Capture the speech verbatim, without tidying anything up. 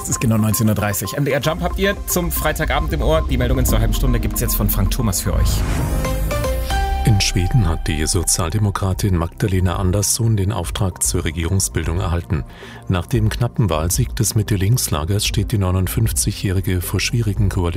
Es ist genau neunzehn Uhr dreißig. M D R Jump habt ihr zum Freitagabend im Ohr. Die Meldungen zur halben Stunde gibt es jetzt von Frank Thomas für euch. In Schweden hat die Sozialdemokratin Magdalena Andersson den Auftrag zur Regierungsbildung erhalten. Nach dem knappen Wahlsieg des Mitte-Links-Lagers steht die neunundfünfzigjährige vor schwierigen Koalitionsverhandlungen.